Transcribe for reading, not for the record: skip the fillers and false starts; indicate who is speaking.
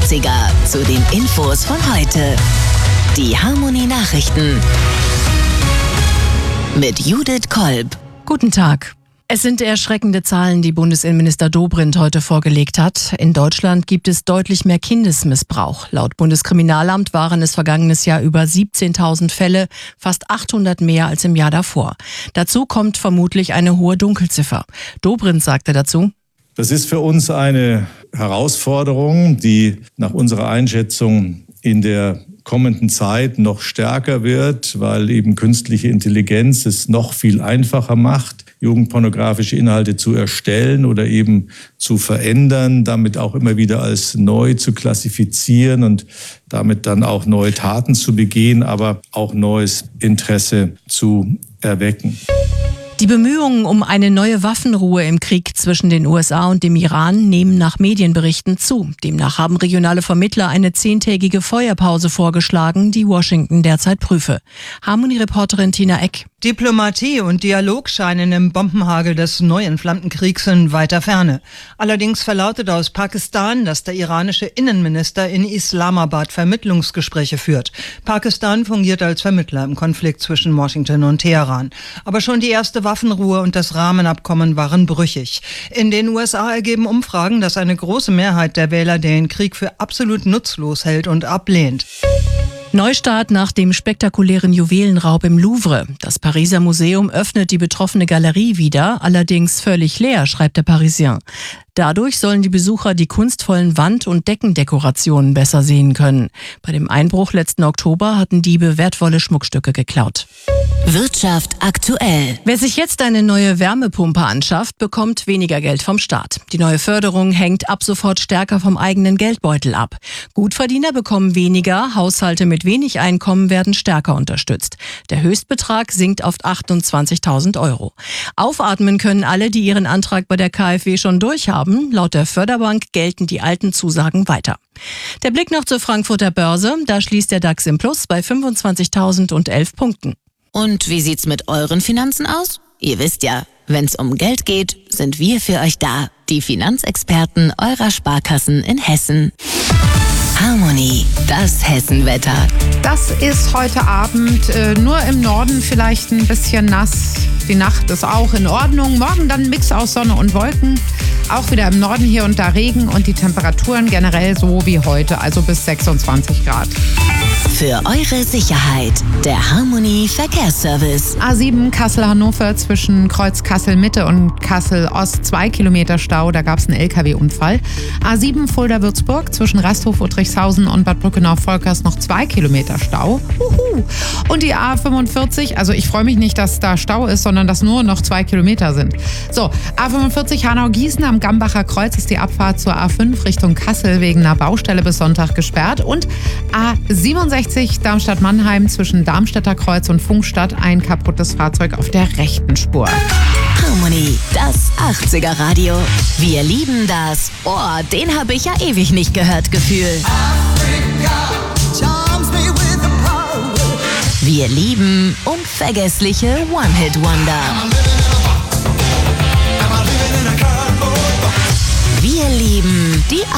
Speaker 1: 80er zu den Infos von heute. Die Harmony Nachrichten mit Judith Kolb.
Speaker 2: Guten Tag. Es sind erschreckende Zahlen, die Bundesinnenminister Dobrindt heute vorgelegt hat. In Deutschland gibt es deutlich mehr Kindesmissbrauch. Laut Bundeskriminalamt waren es vergangenes Jahr über 17.000 Fälle, fast 800 mehr als im Jahr davor. Dazu kommt vermutlich eine hohe Dunkelziffer. Dobrindt sagte dazu:
Speaker 3: Das ist für uns eine Herausforderung, die nach unserer Einschätzung in der kommenden Zeit noch stärker wird, weil eben künstliche Intelligenz es noch viel einfacher macht, jugendpornografische Inhalte zu erstellen oder eben zu verändern, damit auch immer wieder als neu zu klassifizieren und damit dann auch neue Taten zu begehen, aber auch neues Interesse zu erwecken.
Speaker 2: Die Bemühungen um eine neue Waffenruhe im Krieg zwischen den USA und dem Iran nehmen nach Medienberichten zu. Demnach haben regionale Vermittler eine 10-tägige Feuerpause vorgeschlagen, die Washington derzeit prüfe. Harmony-Reporterin Tina Eck.
Speaker 4: Diplomatie und Dialog scheinen im Bombenhagel des neu entflammten Kriegs in weiter Ferne. Allerdings verlautet aus Pakistan, dass der iranische Innenminister in Islamabad Vermittlungsgespräche führt. Pakistan fungiert als Vermittler im Konflikt zwischen Washington und Teheran. Aber schon die erste Waffenruhe und das Rahmenabkommen waren brüchig. In den USA ergeben Umfragen, dass eine große Mehrheit der Wähler den Krieg für absolut nutzlos hält und ablehnt.
Speaker 2: Neustart nach dem spektakulären Juwelenraub im Louvre. Das Pariser Museum öffnet die betroffene Galerie wieder, allerdings völlig leer, schreibt der Parisien. Dadurch sollen die Besucher die kunstvollen Wand- und Deckendekorationen besser sehen können. Bei dem Einbruch letzten Oktober hatten Diebe wertvolle Schmuckstücke geklaut.
Speaker 1: Wirtschaft aktuell.
Speaker 2: Wer sich jetzt eine neue Wärmepumpe anschafft, bekommt weniger Geld vom Staat. Die neue Förderung hängt ab sofort stärker vom eigenen Geldbeutel ab. Gutverdiener bekommen weniger, Haushalte mit wenig Einkommen werden stärker unterstützt. Der Höchstbetrag sinkt auf 28.000 €. Aufatmen können alle, die ihren Antrag bei der KfW schon durchhaben. Laut der Förderbank gelten die alten Zusagen weiter. Der Blick noch zur Frankfurter Börse. Da schließt der DAX im Plus bei 25.011 Punkten.
Speaker 1: Und wie sieht's mit euren Finanzen aus? Ihr wisst ja, wenn's um Geld geht, sind wir für euch da. Die Finanzexperten eurer Sparkassen in Hessen. Harmony, das Hessenwetter.
Speaker 5: Das ist heute Abend nur im Norden vielleicht ein bisschen nass. Die Nacht ist auch in Ordnung. Morgen dann ein Mix aus Sonne und Wolken. Auch wieder im Norden hier und da Regen und die Temperaturen generell so wie heute, also bis 26 Grad.
Speaker 1: Für eure Sicherheit, der Harmony Verkehrsservice.
Speaker 5: A7 Kassel-Hannover zwischen Kreuz Kassel-Mitte und Kassel-Ost 2 Kilometer Stau, da gab es einen LKW-Unfall. A7 Fulda-Würzburg zwischen Rasthof-Uttrichshausen und Bad Brückenau-Volkers noch 2 Kilometer Stau. Und die A45, also ich freue mich nicht, dass da Stau ist, sondern dass nur noch 2 Kilometer sind. So, A45 Hanau-Gießen am Gambacher Kreuz ist die Abfahrt zur A5 Richtung Kassel wegen einer Baustelle bis Sonntag gesperrt. Und A67 Darmstadt-Mannheim zwischen Darmstädter Kreuz und Funkstadt ein kaputtes Fahrzeug auf der rechten Spur.
Speaker 1: Harmony, das 80er Radio. Wir lieben das. Oh, den habe ich ja ewig nicht gehört, Gefühl. Wir lieben unvergessliche One-Hit-Wonder. Wir lieben die